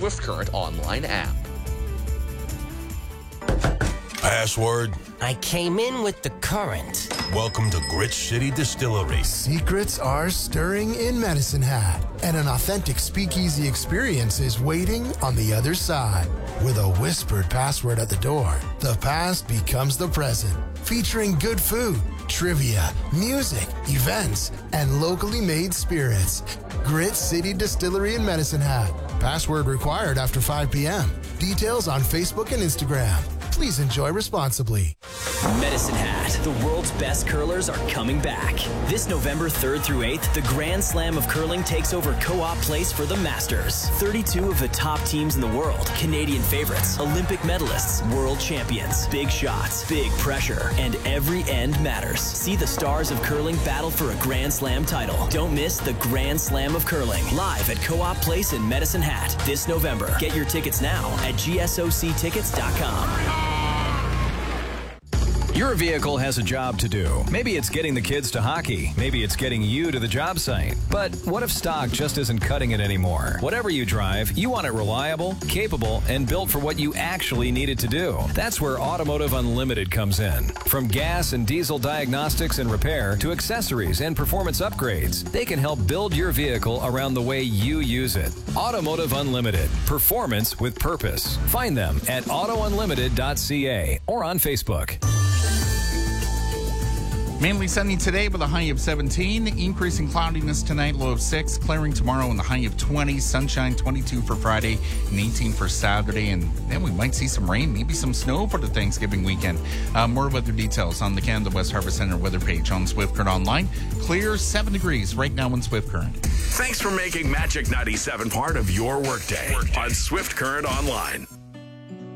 Swift Current online app. Password. I came in with the current. Welcome to Grit City Distillery. Secrets are stirring in Medicine Hat, and an authentic speakeasy experience is waiting on the other side. With a whispered password at the door, the past becomes the present, featuring good food, trivia, music, events, and locally made spirits. Grit City Distillery in Medicine Hat. Password required after 5 p.m. Details on Facebook and Instagram. Please enjoy responsibly. Medicine Hat, the world's best curlers are coming back. This November 3rd through 8th, the Grand Slam of Curling takes over Co-op Place for the Masters. 32 of the top teams in the world, Canadian favorites, Olympic medalists, world champions, big shots, big pressure, and every end matters. See the stars of curling battle for a Grand Slam title. Don't miss the Grand Slam of Curling, live at Co-op Place in Medicine Hat this November. Get your tickets now at gsoctickets.com. Your vehicle has a job to do. Maybe it's getting the kids to hockey. Maybe it's getting you to the job site. But what if stock just isn't cutting it anymore? Whatever you drive, you want it reliable, capable, and built for what you actually need it to do. That's where Automotive Unlimited comes in. From gas and diesel diagnostics and repair to accessories and performance upgrades, they can help build your vehicle around the way you use it. Automotive Unlimited. Performance with purpose. Find them at autounlimited.ca or on Facebook. Mainly sunny today with a high of 17. Increasing cloudiness tonight, low of 6. Clearing tomorrow and the high of 20. Sunshine 22 for Friday and 18 for Saturday. And then we might see some rain, maybe some snow for the Thanksgiving weekend. More weather details on the Canada West Harvest Center weather page on Swift Current Online. Clear 7 degrees right now in Swift Current. Thanks for making Magic 97 part of your workday on Swift Current Online.